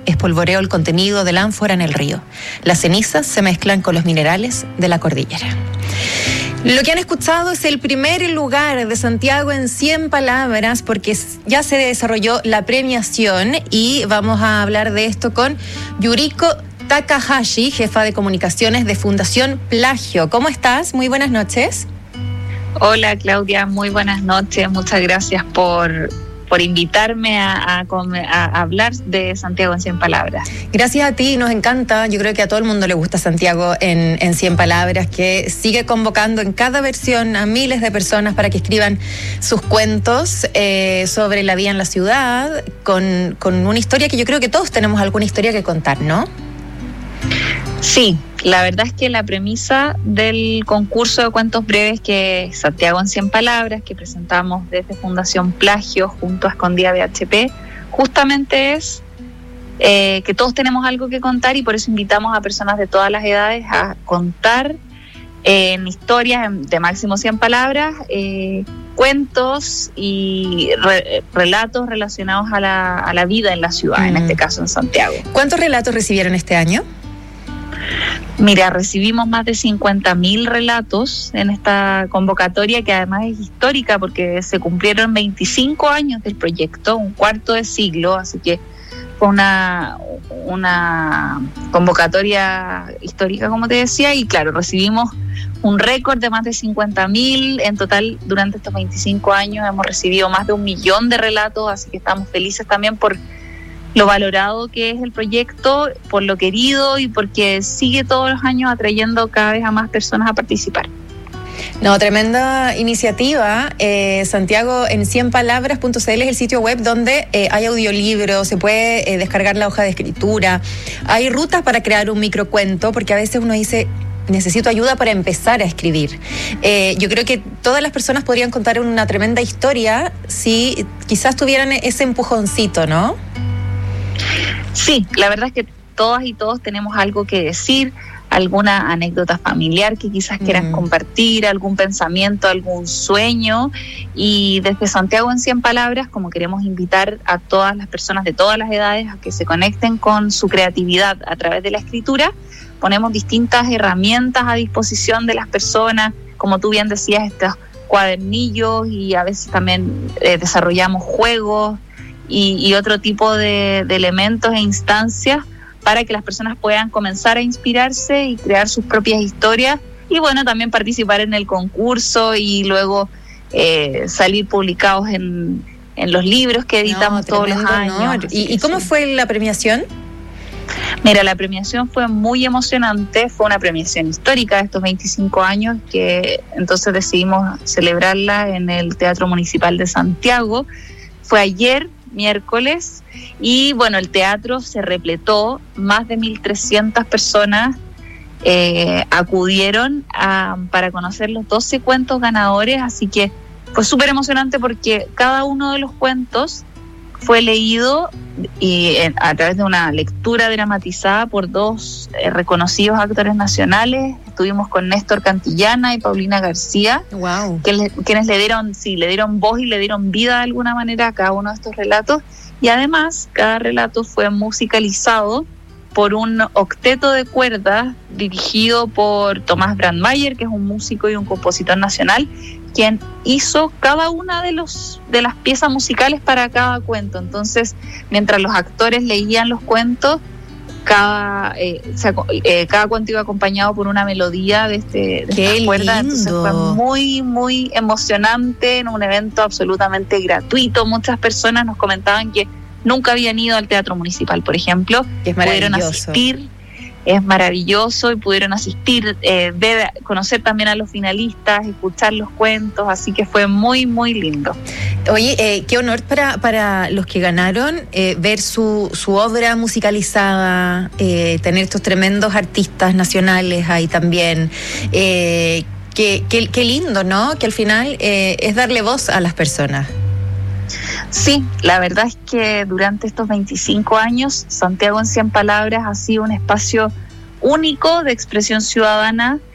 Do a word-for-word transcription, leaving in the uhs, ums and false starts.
espolvoreo el contenido del ánfora en el río. Las cenizas se mezclan con los minerales de la cordillera. Lo que han escuchado es el primer lugar de Santiago en cien palabras, porque ya se desarrolló la premiación y vamos a hablar de esto con Yuriko Takahashi, jefa de comunicaciones de Fundación Plagio. ¿Cómo estás? Muy buenas noches. Hola Claudia, muy buenas noches. Muchas gracias por, por invitarme a, a, a hablar de Santiago en cien palabras. Gracias a ti, nos encanta. Yo creo que a todo el mundo le gusta Santiago en, en cien palabras, que sigue convocando en cada versión a miles de personas para que escriban sus cuentos eh, sobre la vida en la ciudad, con, con una historia que yo creo que todos tenemos alguna historia que contar, ¿no? Sí, la verdad es que la premisa del concurso de cuentos breves, que es Santiago en cien palabras, que presentamos desde Fundación Plagio junto a Escondida B H P, justamente es eh, que todos tenemos algo que contar, y por eso invitamos a personas de todas las edades a contar eh, en historias de máximo cien palabras, eh, cuentos y re, relatos relacionados a la, a la vida en la ciudad, mm. en este caso en Santiago. ¿Cuántos relatos recibieron este año? Mira, recibimos más de cincuenta mil relatos en esta convocatoria, que además es histórica porque se cumplieron veinticinco años del proyecto, un cuarto de siglo, así que fue una, una convocatoria histórica, como te decía, y claro, recibimos un récord de más de cincuenta mil. En total, durante estos veinticinco años hemos recibido más de un millón de relatos, así que estamos felices también por lo valorado que es el proyecto, por lo querido y porque sigue todos los años atrayendo cada vez a más personas a participar. No, tremenda iniciativa. eh, Santiago en cien palabras punto c l es el sitio web donde eh, hay audiolibros, se puede eh, descargar la hoja de escritura, hay rutas para crear un microcuento, porque a veces uno dice, necesito ayuda para empezar a escribir. Eh, yo creo que todas las personas podrían contar una tremenda historia si quizás tuvieran ese empujoncito, ¿no? Sí, la verdad es que todas y todos tenemos algo que decir, alguna anécdota familiar que quizás quieran mm. compartir, algún pensamiento, algún sueño, y desde Santiago en cien palabras, como queremos invitar a todas las personas de todas las edades a que se conecten con su creatividad a través de la escritura, ponemos distintas herramientas a disposición de las personas, como tú bien decías, estos cuadernillos, y a veces también eh, desarrollamos juegos y, y otro tipo de, de elementos e instancias para que las personas puedan comenzar a inspirarse y crear sus propias historias, y bueno, también participar en el concurso y luego eh, salir publicados en, en los libros que editamos no, todos los años. ¿Y, ¿Y cómo sí. fue la premiación? Mira, la premiación fue muy emocionante, fue una premiación histórica de estos veinticinco años, que entonces decidimos celebrarla en el Teatro Municipal de Santiago. Fue ayer, miércoles, y bueno, el teatro se repletó, más de mil trescientas personas eh, acudieron a, para conocer los doce cuentos ganadores, así que fue súper emocionante porque cada uno de los cuentos fue leído y eh, a través de una lectura dramatizada por dos eh, reconocidos actores nacionales. Estuvimos con Néstor Cantillana y Paulina García, wow. que le, quienes le dieron, sí, le dieron voz y le dieron vida de alguna manera a cada uno de estos relatos, y además cada relato fue musicalizado por un octeto de cuerdas dirigido por Tomás Brandmeier, que es un músico y un compositor nacional, quien hizo cada una de los de las piezas musicales para cada cuento. Entonces, mientras los actores leían los cuentos, cada eh, se, eh, cada cuento iba acompañado por una melodía de este de ¡qué estas cuerdas. lindo! Entonces fue muy muy emocionante, en un evento absolutamente gratuito. Muchas personas nos comentaban que nunca habían ido al Teatro Municipal, por ejemplo, es pudieron asistir. Es maravilloso y pudieron asistir, eh, ver, conocer también a los finalistas, escuchar los cuentos, así que fue muy, muy lindo. Oye, eh, qué honor para, para los que ganaron eh, ver su, su obra musicalizada, eh, tener estos tremendos artistas nacionales ahí también. Eh, qué, qué, qué lindo, ¿no? Que al final eh, es darle voz a las personas. Sí, la verdad es que durante estos veinticinco años, Santiago en cien palabras ha sido un espacio único de expresión ciudadana,